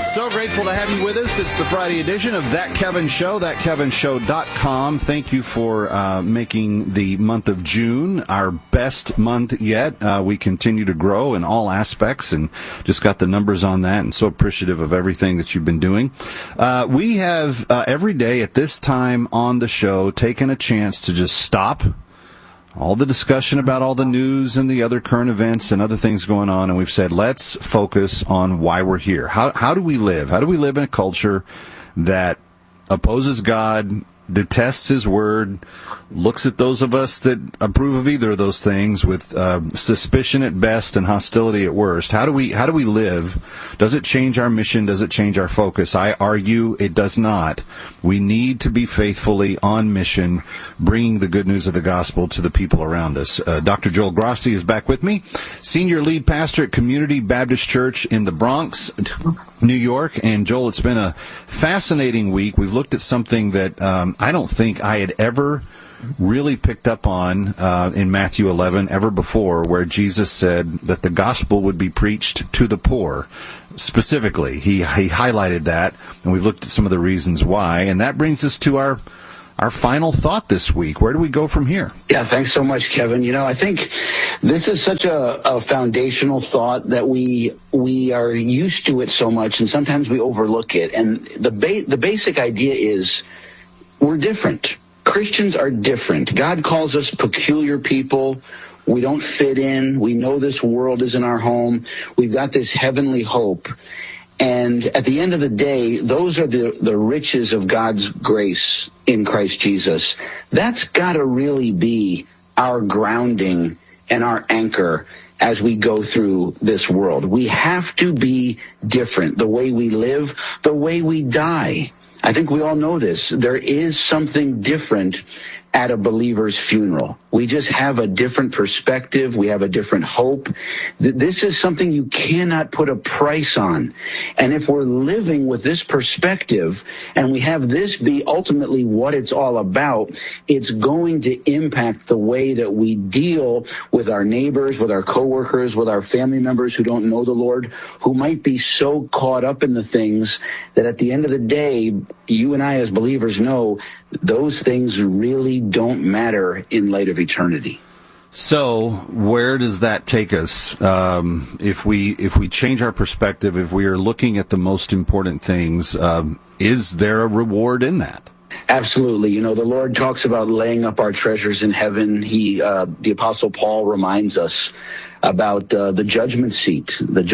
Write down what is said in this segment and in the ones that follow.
So grateful to have you with us. It's the Friday edition of That Kevin Show, thatkevinshow.com. Thank you for making the month of June our best month yet. We continue to grow in all aspects and just got the numbers on that, and so appreciative of everything that you've been doing. We have every day at this time on the show taken a chance to just stop all the discussion about all the news and the other current events and other things going on, and we've said, let's focus on why we're here. How do we live? How do we live in a culture that opposes God, detests His Word, looks at those of us that approve of either of those things with suspicion at best and hostility at worst? How do we live? Does it change our mission? Does it change our focus? I argue it does not. We need to be faithfully on mission, bringing the good news of the gospel to the people around us. Dr. Joel Grassi is back with me, senior lead pastor at Community Baptist Church in the Bronx, New York. And Joel, it's been a fascinating week. We've looked at something that I don't think I had ever really picked up on in Matthew 11 ever before, where Jesus said that the gospel would be preached to the poor. Specifically, he highlighted that, and we've looked at some of the reasons why, and that brings us to our final thought this week. Where do we go from here? Yeah, thanks so much, Kevin. You know, I think this is such a foundational thought that we are used to it so much, and sometimes we overlook it. And the basic idea is we're different. Christians are different. God calls us peculiar people. We don't fit in. We know this world isn't our home. We've got this heavenly hope. And at the end of the day, those are the riches of God's grace in Christ Jesus. That's got to really be our grounding and our anchor as we go through this world. We have to be different. The way we live, the way we die. I think we all know this. There is something different at a believer's funeral. We just have a different perspective. We have a different hope. This is something you cannot put a price on. And if we're living with this perspective and we have this be ultimately what it's all about, it's going to impact the way that we deal with our neighbors, with our coworkers, with our family members who don't know the Lord, who might be so caught up in the things that at the end of the day, you and I as believers know those things really don't matter in light of eternity. So where does that take us? If we change our perspective, if we are looking at the most important things, is there a reward in that? Absolutely. You know, the Lord talks about laying up our treasures in heaven. The Apostle Paul reminds us about the judgment seat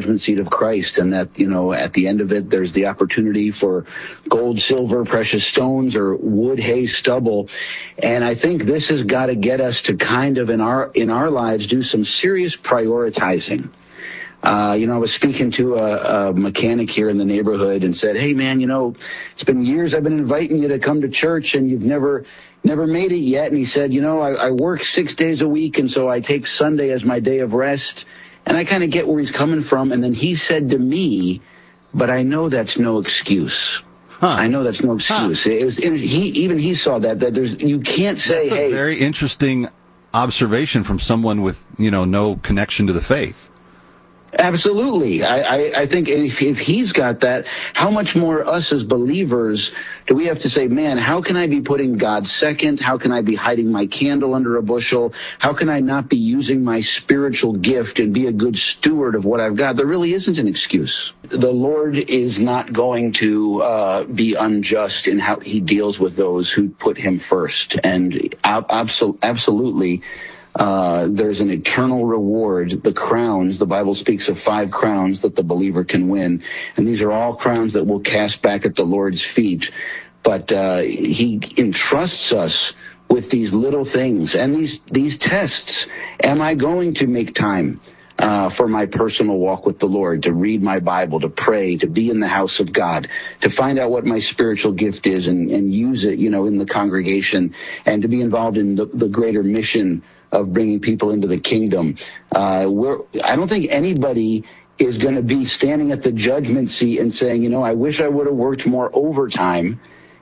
of Christ, and that, you know, at the end of it, there's the opportunity for gold, silver, precious stones, or wood, hay, stubble. And I think this has got to get us to kind of in our lives do some serious prioritizing. I was speaking to a mechanic here in the neighborhood and said, hey, man, you know, it's been years I've been inviting you to come to church and you've never made it yet. And he said, you know, I work 6 days a week, and so I take Sunday as my day of rest. And I kind of get where he's coming from. And then he said to me, but I know that's no excuse. I know that's no excuse. He saw that you can't say, that's a very interesting observation from someone with, you know, no connection to the faith. Absolutely. I think if he's got that, how much more us as believers do we have to say, man, how can I be putting God second? How can I be hiding my candle under a bushel? How can I not be using my spiritual gift and be a good steward of what I've got? There really isn't an excuse. The Lord is not going to be unjust in how he deals with those who put him first. And absolutely. There's an eternal reward, the crowns. The Bible speaks of 5 crowns that the believer can win. And these are all crowns that we'll cast back at the Lord's feet. But he entrusts us with these little things and these tests. Am I going to make time for my personal walk with the Lord, to read my Bible, to pray, to be in the house of God, to find out what my spiritual gift is and use it, you know, in the congregation, and to be involved in the greater mission of bringing people into the kingdom. I don't think anybody is going to be standing at the judgment seat and saying, you know, I wish I would have worked more overtime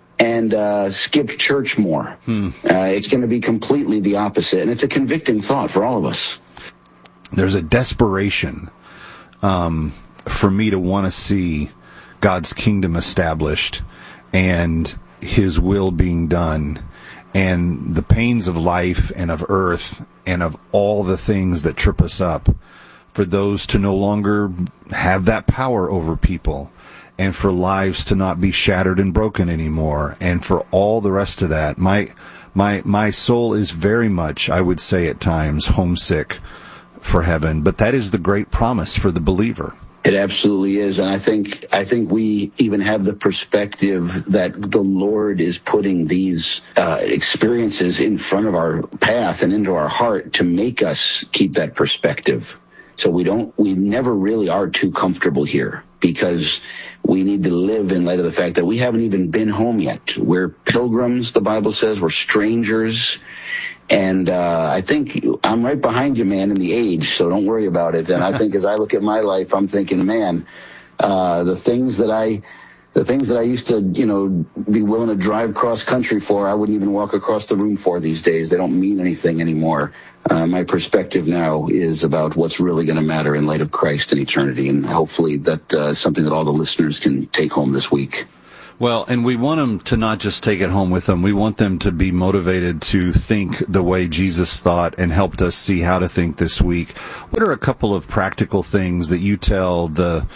and skipped church more. It's going to be completely the opposite. And it's a convicting thought for all of us. There's a desperation for me to want to see God's kingdom established and his will being done, and the pains of life and of earth and of all the things that trip us up, for those to no longer have that power over people, and for lives to not be shattered and broken anymore, and for all the rest of that. My soul is very much, I would say at times, homesick for heaven, but that is the great promise for the believer. It absolutely is, and I think we even have the perspective that the Lord is putting these experiences in front of our path and into our heart to make us keep that perspective. So we never really are too comfortable here, because we need to live in light of the fact that we haven't even been home yet. We're pilgrims, the Bible says. We're strangers. And I think I'm right behind you, man, in the age, so don't worry about it. And I think as I look at my life, I'm thinking, man, the things that I used to, be willing to drive cross country for, I wouldn't even walk across the room for these days. They don't mean anything anymore. My perspective now is about what's really going to matter in light of Christ and eternity. And hopefully that's something that all the listeners can take home this week. Well, and we want them to not just take it home with them. We want them to be motivated to think the way Jesus thought and helped us see how to think this week. What are a couple of practical things that you tell the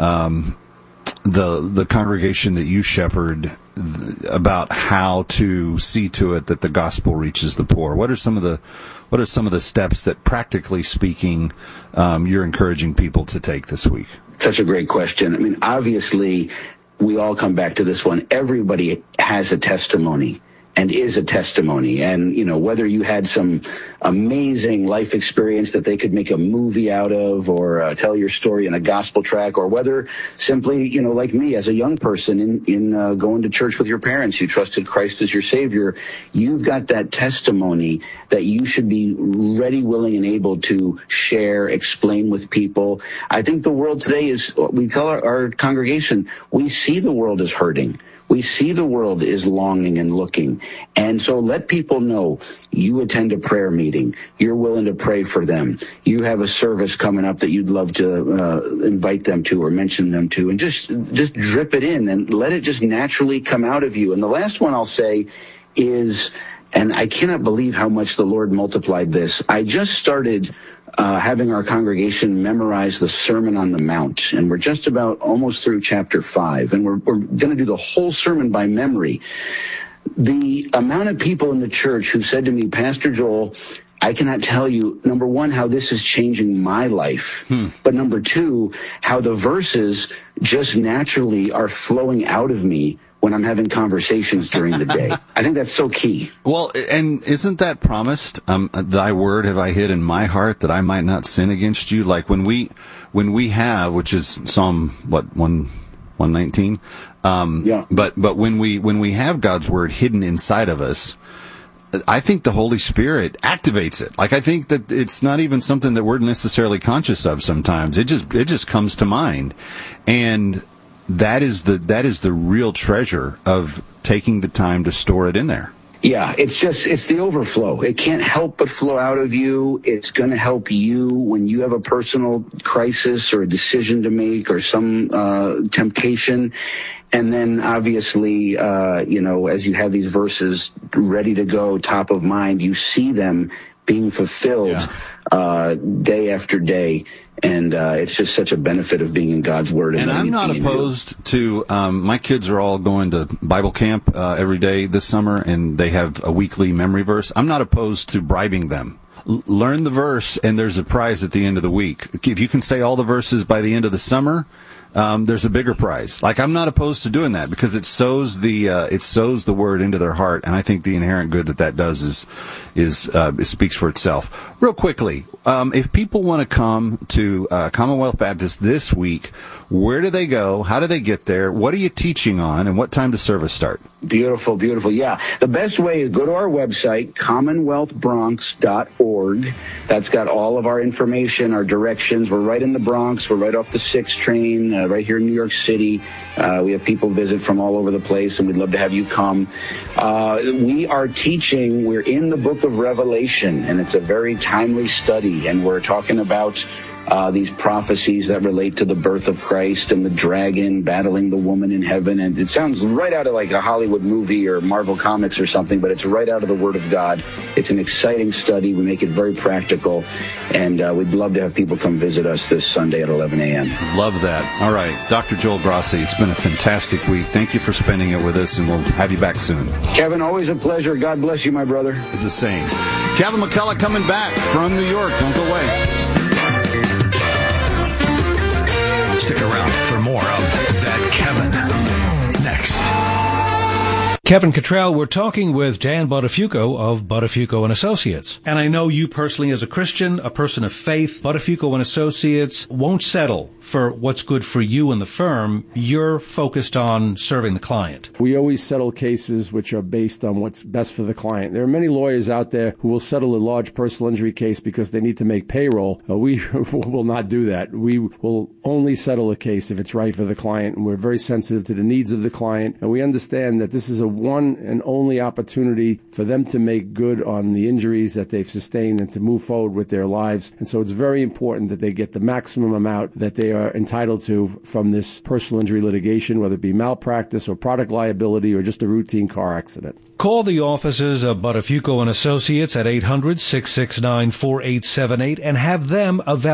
congregation that you shepherd about how to see to it that the gospel reaches the poor? What are some of the steps that, practically speaking, you're encouraging people to take this week? Such a great question. I mean, obviously, we all come back to this one. Everybody has a testimony and is a testimony. And, whether you had some amazing life experience that they could make a movie out of, or tell your story in a gospel track, or whether simply, like me as a young person in going to church with your parents, you trusted Christ as your Savior, you've got that testimony that you should be ready, willing, and able to share, explain with people. I think the world today we tell our congregation, we see the world as hurting. We see the world is longing and looking. And so let people know you attend a prayer meeting. You're willing to pray for them. You have a service coming up that you'd love to invite them to or mention them to. And just drip it in and let it just naturally come out of you. And the last one I'll say is, and I cannot believe how much the Lord multiplied this. I just started having our congregation memorize the Sermon on the Mount, and we're just about almost through chapter 5, and we're going to do the whole sermon by memory. The amount of people in the church who said to me, Pastor Joel, I cannot tell you, number one, how this is changing my life, but number two, how the verses just naturally are flowing out of me when I'm having conversations during the day. I think that's so key. Well, and isn't that promised? Thy word have I hid in my heart that I might not sin against you. Like when we have, which is Psalm 119. Yeah. But when we have God's word hidden inside of us, I think the Holy Spirit activates it. Like, I think that it's not even something that we're necessarily conscious of sometimes. It just comes to mind. And that is the real treasure of taking the time to store it in there. Yeah, it's the overflow. It can't help but flow out of you. It's going to help you when you have a personal crisis or a decision to make or some temptation. And then obviously, as you have these verses ready to go, top of mind, you see them being fulfilled day after day. And it's just such a benefit of being in God's Word. And I'm not opposed to, my kids are all going to Bible camp every day this summer, and they have a weekly memory verse. I'm not opposed to bribing them. Learn the verse, and there's a prize at the end of the week. If you can say all the verses by the end of the summer, there's a bigger prize. Like, I'm not opposed to doing that because it sows the word into their heart, and I think the inherent good that does it speaks for itself. Real quickly, if people want to come to Commonwealth Baptist this week, where do they go? How do they get there? What are you teaching on, and what time does service start? Beautiful, beautiful. Yeah. The best way is go to our website, commonwealthbronx.org. That's got all of our information, our directions. We're right in the Bronx. We're right off the 6 train, right here in New York City. We have people visit from all over the place, and we'd love to have you come. We are teaching, we're in the book of Revelation, and it's a very timely study, and we're talking about these prophecies that relate to the birth of Christ and the dragon battling the woman in heaven. And it sounds right out of like a Hollywood movie or Marvel Comics or something, but it's right out of the Word of God. It's an exciting study. We make it very practical, and we'd love to have people come visit us this Sunday at 11 a.m. Love that. All right, Dr. Joel Grassi, it's been a fantastic week. Thank you for spending it with us, and we'll have you back soon. Kevin, always a pleasure. God bless you, my brother. The same. Kevin McCullough coming back from New York. Don't go away. Stick around for more of That Kevin. Next. Kevin Cottrell, we're talking with Dan Buttafuoco of Buttafuoco and Associates. And I know you personally as a Christian, a person of faith, Buttafuoco and Associates won't settle for what's good for you and the firm. You're focused on serving the client. We always settle cases which are based on what's best for the client. There are many lawyers out there who will settle a large personal injury case because they need to make payroll. We will not do that. We will only settle a case if it's right for the client, and we're very sensitive to the needs of the client, and we understand that this is a one and only opportunity for them to make good on the injuries that they've sustained and to move forward with their lives. And so it's very important that they get the maximum amount that they are entitled to from this personal injury litigation, whether it be malpractice or product liability or just a routine car accident. Call the offices of Buttafuoco and Associates at 800-669-4878 and have them evaluate